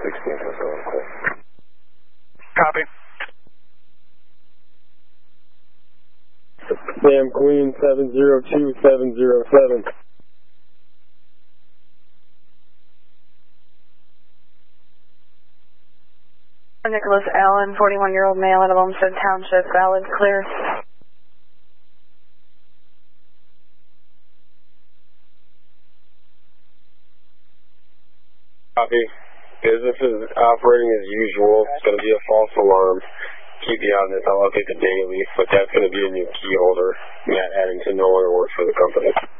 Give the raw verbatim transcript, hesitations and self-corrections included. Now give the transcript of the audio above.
sixteen for zone call. Copy. Sam Queen seven zero two seven zero seven. Nicholas Allen, forty-one-year-old male out of Olmsted Township, valid, clear. Copy. Business is operating as usual. It's going to be a false alarm. Keep you on this. I'll update the daily, but that's going to be a new key holder. Matt Addington no longer works for the company.